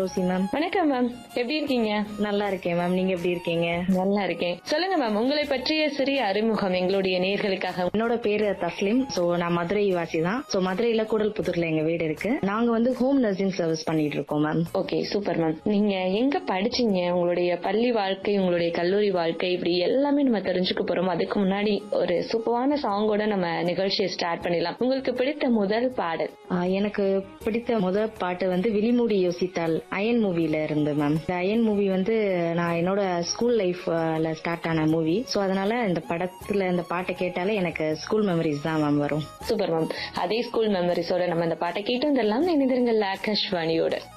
Rousey ma'am. வணக்கம் ma'am, எப்படி இருக்கீங்க? நல்லா இருக்கேன் மேம், நீங்க எப்படி இருக்கீங்க? நல்லா இருக்கேன். சொல்லுங்க மேம், உங்களை பற்றிய சிறிய அறிமுகம் எங்களுடைய நேயர்களுக்காக. என்னோட பேரு தஸ்லிம். சோ நான் மதுரை வாசி தான். சோ மதுரையில கூடல்புத்தூர்ல எங்க வீடு இருக்கு. நாங்க வந்து ஹோம் நர்சிங் சர்வீஸ் பண்ணிட்டு இருக்கோம் மேம். Okay, super ma'am. நீங்க எங்க படிச்சீங்க? உங்களுடைய பள்ளி வாழ்க்கை, உங்களுடைய கல்லூரி வாழ்க்கை, இப்படி எல்லாமே நம்ம தெரிஞ்சுக்க போறோம். அதுக்கு முன்னாடி ஒரு சூப்பரான சாங்கோட நம்ம நிகழ்ச்சியை ஸ்டார்ட் பண்ணிடலாம். உங்களுக்கு பிடித்த முதல் பாடல்? எனக்கு பிடித்த முதல் பாட்டு வந்து விழிமூடி யோசித்தால் அயன் மூவில இருந்து மேம். இந்த அயன் மூவி வந்து நான் என்னோட ஸ்கூல் லைஃப்ல ஸ்டார்ட் ஆன மூவி. சோ அதனால இந்த படத்துல இந்த பாட்டை கேட்டாலே எனக்கு ஸ்கூல் மெமரிஸ் தான் மேம் வரும். Super ma'am. அதே ஸ்கூல் மெமரிஸோட நம்ம இந்த பாட்டை கேட்டு வந்துடலாம். இணைந்திருங்கள் ஆகாஷ்வாணியோட.